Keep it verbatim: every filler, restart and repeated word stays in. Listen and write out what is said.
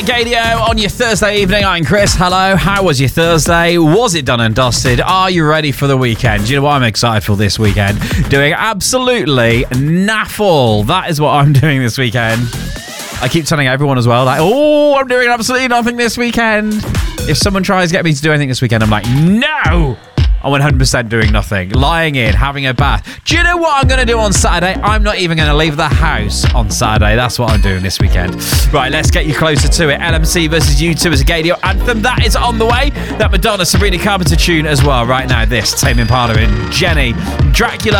Gadio on your Thursday evening. I'm Chris. Hello. How was your Thursday? Was it done and dusted? Are you ready for the weekend? Do you know what I'm excited for this weekend? Doing absolutely naffle. That is what I'm doing this weekend. I keep telling everyone as well, like, oh, I'm doing absolutely nothing this weekend. If someone tries to get me to do anything this weekend, I'm like, no! I'm one hundred percent doing nothing. Lying in, having a bath. Do you know what I'm going to do on Saturday? I'm not even going to leave the house on Saturday. That's what I'm doing this weekend. Right, let's get you closer to it. L M C versus U two as a Gadio anthem. That is on the way. That Madonna Sabrina Carpenter tune as well. Right now, this, Tame Impala and Jenny. Dracula.